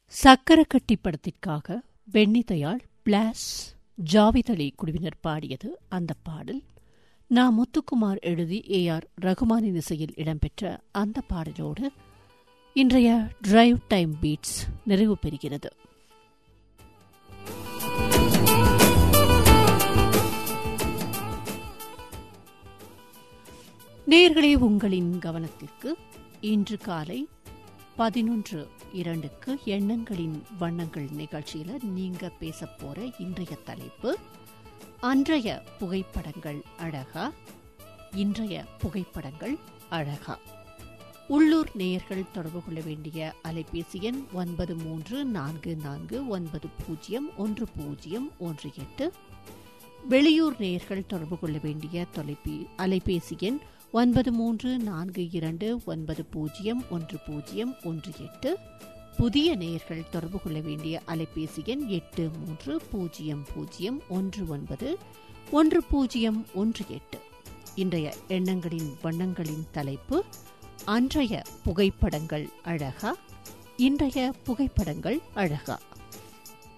சக்கரக்கட்டி படத்திற்காக பென்னி தயாள், பிளாஸ், ஜாவித் அலி குழுவினர் பாடியது அந்த பாடல். நா. முத்துக்குமார் எழுதி AR ரகுமானின் இசையில் இடம்பெற்ற அந்த பாடலோடு இன்றைய டிரைவ் டைம் பீட்ஸ் நிறைவு பெறுகிறது. நேயர்களே, உங்களின் கவனத்திற்கு இன்று காலை 11:02 எண்ணங்களின் வண்ணங்கள் நிகழ்ச்சியில நீங்க பேச போற இன்றைய தலைப்பு அன்றைய புகைப்படங்கள் அழகா, இன்றைய புகைப்படங்கள் அழகா. உள்ளூர் நேயர்கள் தொடர்பு கொள்ள வேண்டிய அலைபேசி எண் 9344901018. வெளியூர் நேயர்கள் தொடர்பு கொள்ள வேண்டிய அலைபேசி எண் 9329101018. புதிய நேயர்கள் தொடர்பு கொள்ள வேண்டிய அலைபேசி எண் 8300191018. இன்றைய எண்ணங்களின் வண்ணங்களின் தலைப்பு அன்றைய புகைப்படங்கள் அழகா, இன்றைய புகைப்படங்கள் அழகா.